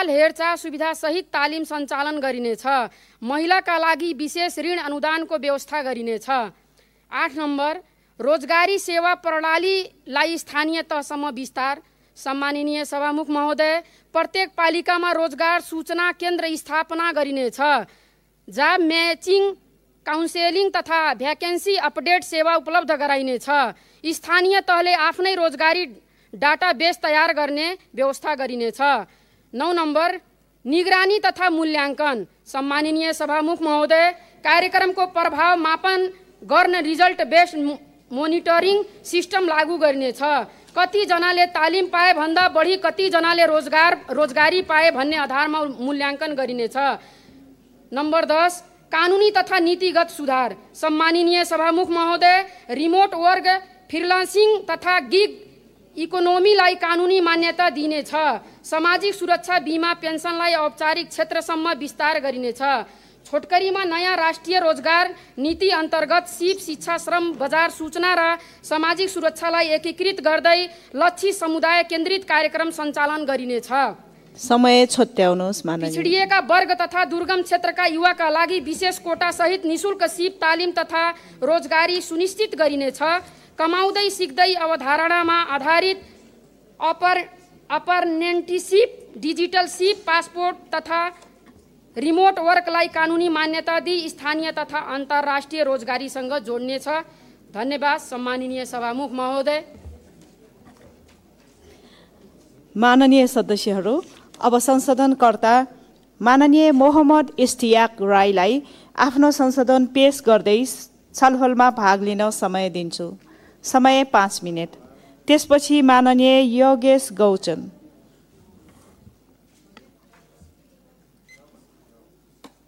बाल हेरचाह सुविधासहित तालिम सञ्चालन गरिनेछ। महिलाका लागि विशेष ऋण अनुदानको व्यवस्था गरिनेछ। 8 नम्बर, रोजगारी सेवा प्रणालीलाई स्थानीय तहसम्म विस्तार। सम्माननीय सभामुख महोदय, प्रत्येक पालिकामा रोजगार सूचना केन्द्र स्थापना गरिनेछ। जब मैचिङ, काउन्सेलिङ तथा भ्याकेन्सी अपडेट सेवा उपलब्ध गराइनेछ। स्थानीय तहले आफ्नै रोजगारी डाटाबेस तयार गर्ने व्यवस्था गरिनेछ। 9 नम्बर, निगरानी तथा मूल्याङ्कन। सम्माननीय सभामुख महोदय, कार्यक्रमको प्रभाव मापन गर्न रिजल्ट बेस्ड मोनिटरिङ सिस्टम लागू गरिनेछ। कतिजनाले तालिम पाए भन्दा बढी कतिजनाले रोजगारी पाए भन्ने आधारमा मूल्याङ्कन गरिनेछ। नम्बर 10, कानुनी तथा नीतिगत सुधार। सम्माननीय सभामुख महोदय, रिमोट वर्क, फ्रिलान्सिङ तथा गिग इकोनोमीलाई कानुनी मान्यता दिइनेछ। सामाजिक सुरक्षा बीमा पेन्सनलाई औपचारिक क्षेत्रसम्म विस्तार गरिनेछ। छोटकरीमा नयाँ राष्ट्रिय रोजगार नीति अन्तर्गत सिप, शिक्षा, श्रम बजार सूचना र सामाजिक सुरक्षालाई एकीकृत गर्दै लक्षित समुदाय केन्द्रित कार्यक्रम सञ्चालन गरिनेछ। समय छोट्याउनुहोस् माननीय। पिछडिएका वर्ग तथा दुर्गम क्षेत्रका युवाका लागि विशेष कोटा सहित निशुल्क सिप तालिम तथा रोजगारी सुनिश्चित गरिनेछ। कमाउँदै सिक्दै अवधारणामा आधारित अपर्नेन्टिसिप, डिजिटल सिप, पासपोर्ट तथा रिमोट वर्कलाई कानुनी मान्यता दिई स्थानीय तथा अन्तर्राष्ट्रिय रोजगारीसँग जोड्नेछ। धन्यवाद सम्माननीय सभामुख महोदय। माननीय सदस्यहरू, अब संशोधनकर्ता माननीय मोहम्मद इस्तियाक राईलाई आफ्नो संशोधन पेश गर्दै छलफलमा भाग लिन समय दिन्छु। समय 5 मिनेट। त्यसपछि माननीय योगेश गौचन।